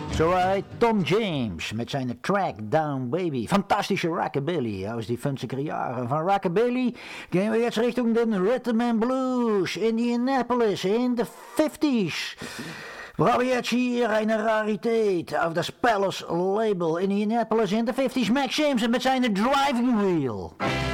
Zo heet Tom James met zijn Track Down Baby. Fantastische rockabilly uit die funzige jaren. Van rockabilly gaan we jetzt richting de rhythm and blues. Indianapolis in de 50s. We hebben jetzt hier een rariteit auf das Palace label. Indianapolis in de 50s. Max Simpson met zijn Driving Wheel.